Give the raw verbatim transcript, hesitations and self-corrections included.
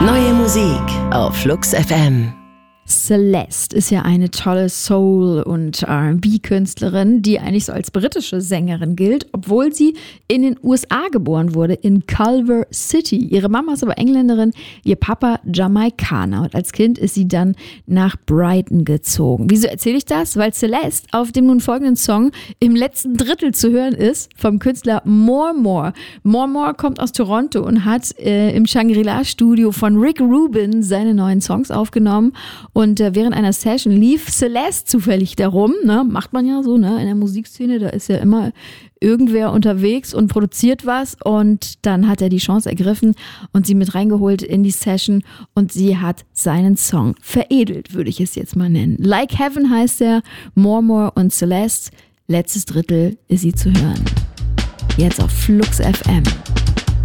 Neue Musik auf Flux F M. Celeste ist ja eine tolle Soul- und R and B-Künstlerin, die eigentlich so als britische Sängerin gilt, obwohl sie in den U S A geboren wurde, in Culver City. Ihre Mama ist aber Engländerin, ihr Papa Jamaikaner. Und als Kind ist sie dann nach Brighton gezogen. Wieso erzähle ich das? Weil Celeste auf dem nun folgenden Song im letzten Drittel zu hören ist vom Künstler More More. More More kommt aus Toronto und hat äh, im Shangri-La-Studio von Rick Rubin seine neuen Songs aufgenommen. Und äh, während einer Session lief Celeste zufällig darum, ne? Macht man ja so, ne? In der Musikszene, da ist ja immer irgendwer unterwegs und produziert was. Und dann hat er die Chance ergriffen und sie mit reingeholt in die Session. Und sie hat seinen Song veredelt, würde ich es jetzt mal nennen. Like Heaven heißt er, More More und Celeste. Letztes Drittel ist sie zu hören. Jetzt auf Flux F M.